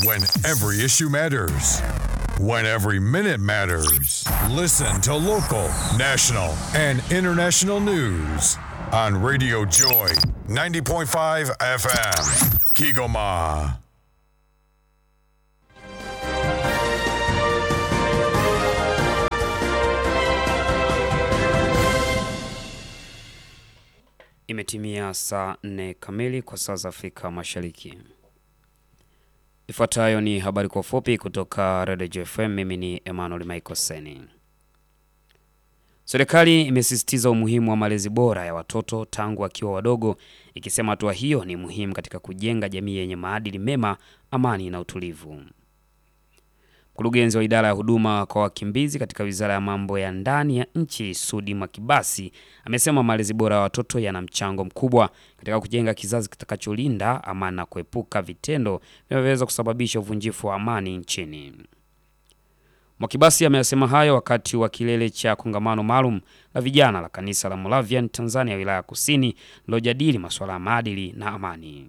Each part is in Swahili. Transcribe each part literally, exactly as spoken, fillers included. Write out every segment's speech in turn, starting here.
When every issue matters. When every minute matters. Listen to local, national, and international news on Radio Joy ninety point five F M. Kigoma. Imetimia saa nne kamili kwa saa za Afrika Mashariki. Ifuatayo ni habari kwa fupi kutoka Radio J F M. Mimi ni Emmanuel Michael Seni. Serikali imesisitiza umuhimu wa malezi bora ya watoto tangu wakiwa wadogo, ikisema hatua hiyo ni muhimu katika kujenga jamii yenye maadili mema, amani na utulivu. Mkurugenzi wa idara ya huduma kwa wakimbizi katika Wizara ya Mambo ya Ndani ya Nchi, Sudi Makibasi, amesema malezi bora ya watoto yana mchango mkubwa katika kujenga kizazi kitakacholinda amani na kuepuka vitendo vinavyoweza kusababisha uvunjifu wa amani nchini. Makibasi amesema hayo wakati wa kilele cha kongamano maalum la vijana la kanisa la Moravian Tanzania wilaya Kusini lilojadili masuala ya maadili na amani.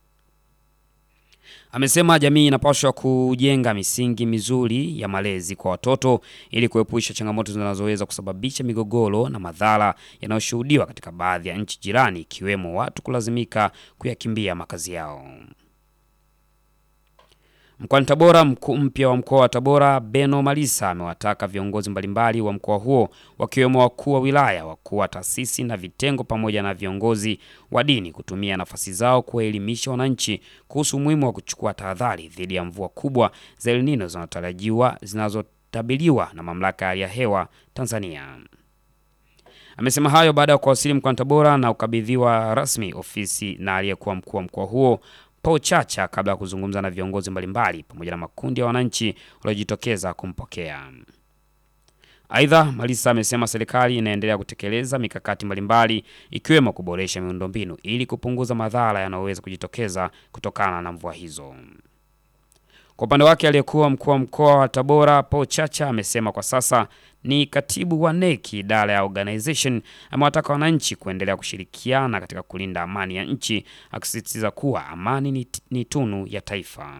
Amesema jamii inapaswa kujenga misingi mizuri ya malezi kwa watoto ili kuepusha changamoto zinazoweza kusababisha migogoro na madhara yanayoshuhudiwa katika baadhi ya nchi jirani, ikiwemo watu kulazimika kuyakimbia makazi yao. Mkoani Tabora, mkuu mpya wa mkoa wa Tabora Beno Malisa amewataka viongozi mbalimbali wa mkoa huo wakiwemo wakuu wa wilaya, wakuu wa taasisi na vitengo pamoja na viongozi wa dini kutumia nafasi zao kuelimisha wananchi kuhusu umuhimu wa kuchukua tahadhari dhidi ya mvua kubwa za El Nino zinazotarajiwa zinazotabiriwa na Mamlaka ya Hali ya Hewa Tanzania. Amesema hayo baada ya kuwasili mkoani Tabora na ukabidhiwa rasmi ofisi na aliyekuwa mkuu wa mkoa huo Paul Chacha kabla ya kuzungumza na viongozi mbalimbali pamoja na makundi ya wananchi waliojitokeza kumpokea. Aidha, Malisa amesema serikali inaendelea kutekeleza mikakati mbalimbali ikiwemo kuboresha miundombinu ili kupunguza madhara yanayoweza kujitokeza kutokana na mvua hizo. Kwa upande wake, aliyekuwa mkuu wa mkoa wa Tabora Paul Chacha amesema kwa sasa ni katibu wa N E C, idara ya organization, amewataka wananchi kuendelea kushirikiana katika kulinda amani ya nchi, akisisitiza kuwa amani ni, ni tunu ya taifa.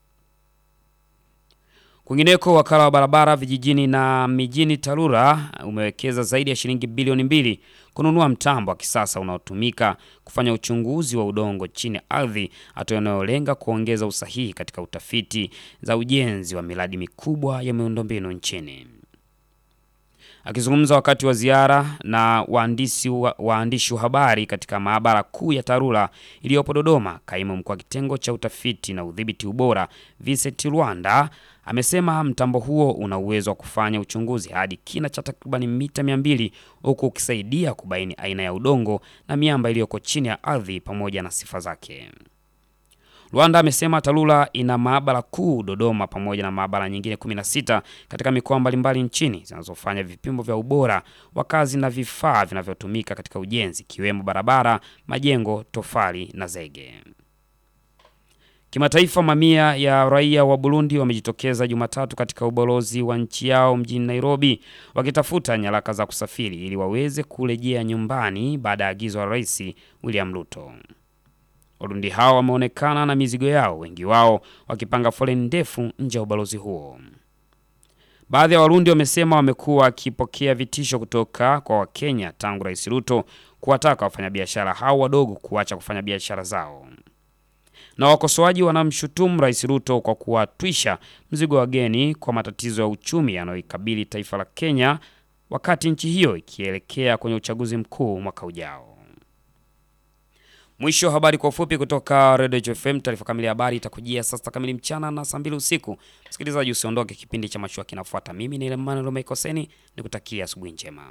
Kwingineko, wakala wa barabara vijijini na mijini TARURA umewekeza zaidi ya shilingi bilioni mbili kununua mtambo wa kisasa unaotumika kufanya uchunguzi wa udongo chini ya ardhi, hatua inayolenga kuongeza usahihi katika utafiti za ujenzi wa miradi mikubwa ya miundombinu nchini. Akizungumza wakati wa ziara na waandishi wa, waandishi wa habari katika maabara kuu ya TARURA iliyopo Dodoma, kaimu mkuu wa kitengo cha utafiti na udhibiti ubora Vincent Rwanda amesema mtambo huo una uwezo wa kufanya uchunguzi hadi kina cha takriban mita mia mbili, huku ukisaidia kubaini aina ya udongo na miamba iliyoko chini ya ardhi pamoja na sifa zake. Rwanda amesema TARURA ina maabara kuu Dodoma pamoja na maabara nyingine kumi na sita katika mikoa mbalimbali nchini zinazofanya vipimo vya ubora wa kazi na vifaa vinavyotumika katika ujenzi, kiwemo barabara, majengo, tofali na zege. Kimataifa, mamia ya raia wa Burundi wamejitokeza Jumatatu katika ubalozi wa nchi yao mjini Nairobi wakitafuta nyaraka za kusafiri ili waweze kurejea nyumbani baada ya agizo la Rais William Ruto. Warundi hao wameonekana na mizigo yao, wengi wao wakipanga foleni ndefu nje ya ubalozi huo. Baadhi ya Warundi wamesema wamekuwa wakipokea vitisho kutoka kwa Wakenya tangu Rais Ruto kuwataka wafanyabiashara hao wadogo kuacha kufanya biashara zao. Na wakosoaji wanamshutumu Rais Ruto kwa kuwatwisha mzigo wageni kwa matatizo ya uchumi yanayoikabili taifa la Kenya wakati nchi hiyo ikielekea kwenye uchaguzi mkuu mwaka ujao. Mwisho wa habari kwa ufupi kutoka Radio J F M. Taarifa kamili ya habari itakujia saa sita kamili mchana na saa mbili usiku. Msikilizaji, usiondoke, kipindi cha mashua kinafuata. Mimi ni Emmanuel Michael Seni, nikutakia asubuhi njema.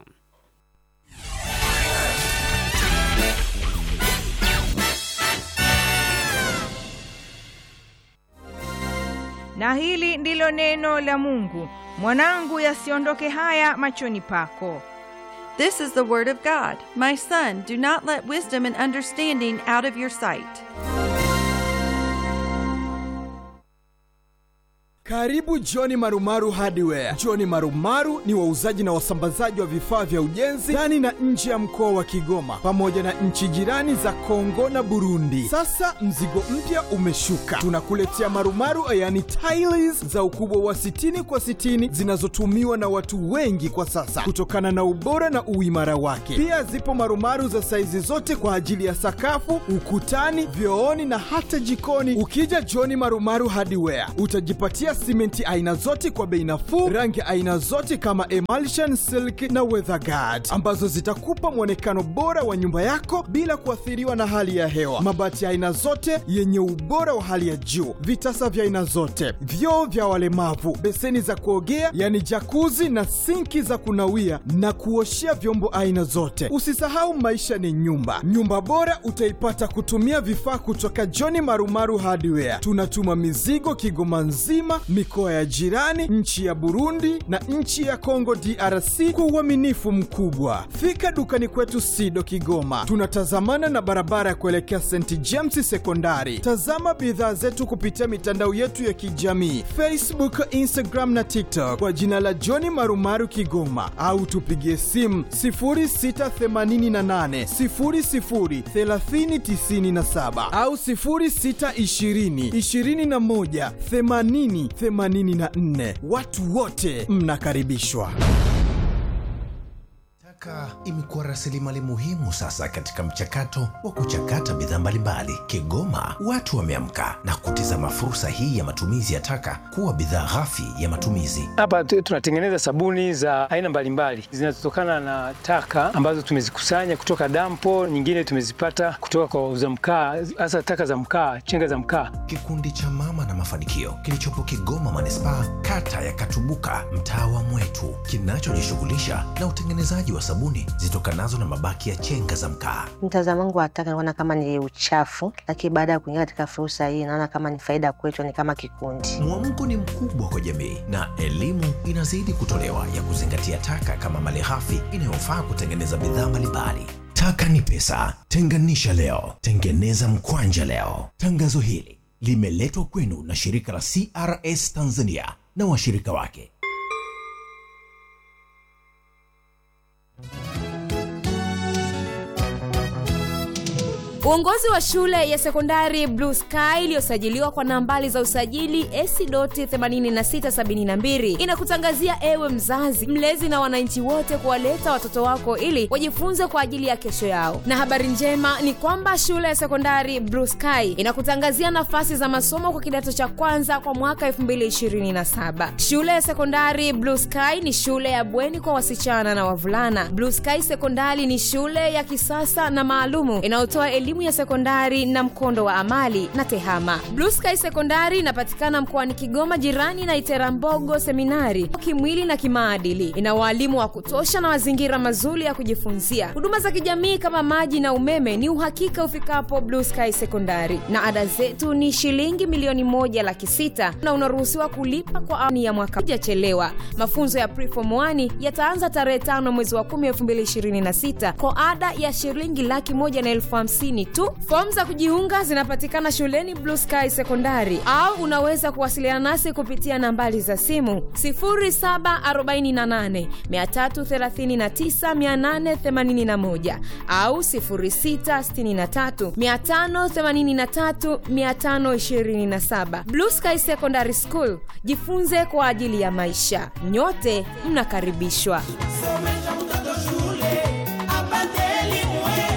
Na hili ndilo neno la Mungu: mwanangu, yasiondoke haya machoni pako. This is the word of God. My son, do not let wisdom and understanding out of your sight. Karibu John Marumaru Hardware. John Marumaru ni wauzaji na wasambazaji wa vifaa vya ujenzi ndani na nje ya mkoa wa Kigoma pamoja na nchi jirani za Kongo na Burundi. Sasa mzigo mpya umeshuka. Tunakuletea marumaru, yani tiles za ukubwa wa sitini kwa sitini zinazotumiwa na watu wengi kwa sasa kutokana na ubora na uimara wake. Pia zipo marumaru za saizi zote kwa ajili ya sakafu, ukutani, vyooni na hata jikoni. Ukija John Marumaru Hardware utajipatia simenti aina zote kwa bei nafuu, rangi aina zote kama emulsion, silk na weatherguard ambazo zitakupa mwonekano bora wa nyumba yako bila kuathiriwa na hali ya hewa. Mabati aina zote yenye ubora wa hali ya juu, vitasa vya aina zote, vyoo vya walemavu, beseni za kuogea yani jacuzzi na sinki za kunawia na kuoshea vyombo aina zote. Usisahau maisha ni nyumba. Nyumba bora utaipata kutumia vifaa kutoka John Marumaru Hardware. Tunatuma mizigo Kigoma nzima, mikoa ya jirani, nchi ya Burundi na nchi ya Kongo D R C kwa uaminifu mkubwa. Fika dukani kwetu Sido Kigoma. Tunatazamana na barabara ya kuelekea Saint James Sekondari. Tazama bidhaa zetu kupitia mitandao yetu ya kijamii, Facebook, Instagram na TikTok kwa jina la John Marumaru Kigoma, au tupigie simu sifuri sita themanini na nane sifuri sifuri thelathini tisini na saba au sifuri sita ishirini ishirini na moja themanini themanini na nne. Watu wote mnakaribishwa. Taka imekuwa rasilimali muhimu sasa katika mchakato wa kuchakata bidhaa mbalimbali. Kigoma watu wameamka na kutizama fursa hii ya matumizi ya taka kuwa bidhaa ghafi ya matumizi. Hapa tunatengeneza sabuni za aina mbalimbali zinazotokana na taka ambazo tumezikusanya kutoka dampo, nyingine tumezipata kutoka kwa wauza mkaa, hasa taka za mkaa, chenga za mkaa. Kikundi cha Mama na Mafanikio kilichopo Kigoma Manispaa, kata ya Katubuka, mtaa wa Mwetu, kinachojishughulisha na utengenezaji wa sabuni zitokanazo na mabaki ya chenga za mkaa. Mtazamo wangu wa taka naona kama ni uchafu, lakini baada ya kuingia katika fursa hii naona kama ni faida kwetu, ni kama kikundi. Mwamko ni mkubwa kwa jamii na elimu inazidi kutolewa ya kuzingatia taka kama malighafi inayofaa kutengeneza bidhaa mbalimbali. Taka ni pesa, tenganisha leo, tengeneza mkwanja leo. Tangazo hili limeletwa kwenu na shirika la C R S Tanzania na washirika wake. Uongozi wa shule ya sekondari Blue Sky iliyosajiliwa kwa nambari za usajili S themanini sita sabini mbili inakutangazia ewe mzazi, mlezi na wananchi wote kuwaleta watoto wako ili wajifunze kwa ajili ya kesho yao. Na habari njema ni kwamba shule ya sekondari Blue Sky inakutangazia nafasi za masomo kwa kidato cha kwanza kwa mwaka elfu mbili ishirini na saba. Shule ya sekondari Blue Sky ni shule ya bweni kwa wasichana na wavulana. Blue Sky Sekondari ni shule ya kisasa na maalumu inayotoa elimu ya sekondari na mkondo wa amali na tehama. Blue Sky Sekondari inapatikana mkoani Kigoma, jirani na Iterambogo Seminari, kimwili na kimaadili. Ina walimu wa kutosha na mazingira mazuri ya kujifunzia. Huduma za kijamii kama maji na umeme ni uhakika ufikapo Blue Sky Sekondari. Na ada zetu ni shilingi milioni moja laki sita na unaruhusiwa kulipa kwa awamu ya mwaka. Hujachelewa. Mafunzo ya Preform moja yataanza tarehe tano mwezi wa kumi elfu mbili ishirini na sita kwa ada ya shilingi laki moja na elfu hamsini tu. Form za kujiunga zinapatikana shuleni Blue Sky Sekondari, au unaweza kuwasiliana nasi kupitia nambari za simu sifuri saba arobaini na nane mia tatu thelathini na tisa mia nane themanini na moja au sifuri sita sitini na tatu mia tano themanini na tatu mia tano ishirini na saba. Blue Sky Secondary School, jifunze kwa ajili ya maisha. Nyote mnakaribishwa. Somesha mtoto shule apate elimu,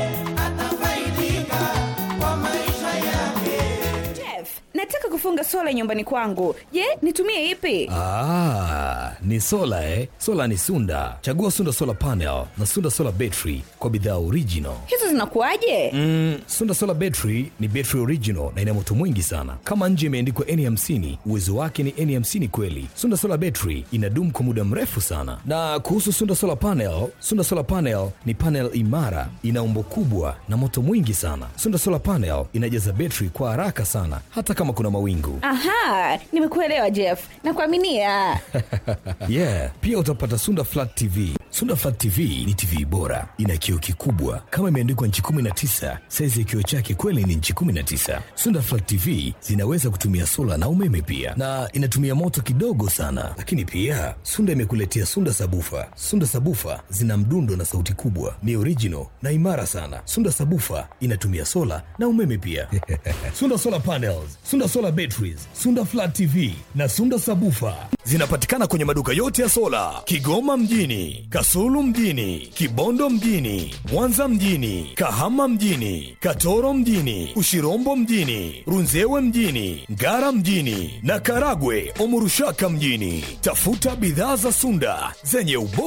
atafaidika kwa maisha yake. Jeff, nataka kufunga sola nyumbani kwangu. Je, nitumie ipi? Ah, ni sola eh. Sola ni Sunda. Chagua Sunda Solar Panel na Sunda Solar Battery kwa bidhaa original. Hizo zinakuaje? Mm, Sunda Solar Battery ni battery original na ina moto mwingi sana. Kama nje imeandikwa N hamsini, uwezo wake ni N hamsini kweli. Sunda Solar Battery inadumu kwa muda mrefu sana. Na kuhusu Sunda Solar Panel, Sunda Solar Panel ni panel imara, ina umbo kubwa na moto mwingi sana. Sunda Solar Panel inajaza battery kwa haraka sana hata kama kuna mawingu. Aha, nimekuelewa Jeff. Nakuaminia. Yeah, pia utapata Sunda Flat T V, Sunda Flat T V ni T V bora, ina kioo kikubwa kama imeandikwa nchi kumi na tisa. Saizi ya kioo chake kweli ni nchi kumi na tisa. Sunda Flat T V zinaweza kutumia sola na umeme pia, na inatumia moto kidogo sana. Lakini pia Sunda imekuletea Sunda Sabufa. Sunda Sabufa zina mdundo na sauti kubwa, ni original na imara sana. Sunda Sabufa inatumia sola na umeme pia. Sunda Solar Panels, Sunda Solar Batteries, Sunda Flat T V na Sunda Sabufa zinapatikana kwenye maduka yote ya sola Kigoma mjini, Kasulu mjini, Kibondo mjini, Mwanza mjini, Kahama mjini, Katoro mjini, Ushirombo mjini, Runzewe mjini, Ngara mjini na Karagwe Omurushaka mjini. Tafuta bidhaa za Sunda zenye ubora